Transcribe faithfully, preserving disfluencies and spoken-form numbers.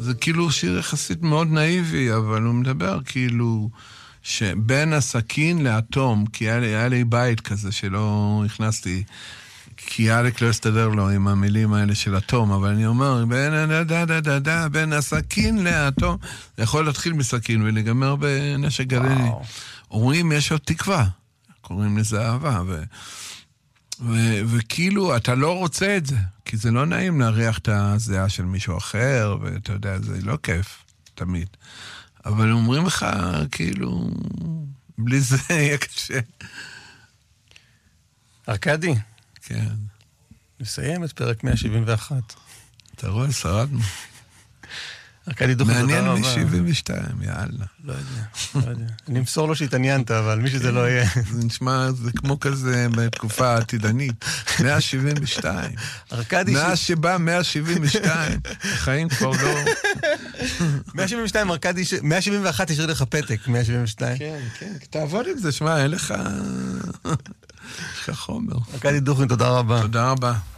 זה כאילו שיר יחסית מאוד נאיבי, אבל הוא מדבר כאילו שבין הסכין לאטום, כי היה לי, היה לי בית כזה שלא הכנסתי, כי אלק לא הסתדר לו עם המילים האלה של אטום, אבל אני אומר, בין, דה, דה, דה, דה, דה, בין הסכין לאטום, זה יכול להתחיל מסכין ולגמר בנשק גרעיני. אומרים, יש עוד תקווה, קוראים לזה אהבה, ו... ו- וכאילו, אתה לא רוצה את זה, כי זה לא נעים להריח את הזיעה של מישהו אחר, ואתה יודע, זה לא כיף, תמיד. אבל אומרים לך, כאילו, בלי זה יהיה קשה. ארקדי. כן. נסיים את פרק מאה שבעים ואחת. אתה רואה, שרדנו. ארקדי דוכן, תודה רבה. מעניין מ-שבעים ושתיים, יאללה. לא יודע, לא יודע. אני אמסור לו שהתעניינת, אבל מי שזה לא יהיה. זה נשמע, זה כמו כזה בתקופה העתידנית. מאה שבעים ושתיים. ארקדי... מאה שבא מאה שבעים ושתיים. החיים כבר לא... מאה שבעים ושתיים, ארקדי... מאה שבעים ואחת ישאיר לך פתק, מאה שבעים ושתיים. כן, כן. תעבוד עם זה, שמע, אין לך... יש לך חומר. ארקדי דוכן, תודה רבה. תודה רבה.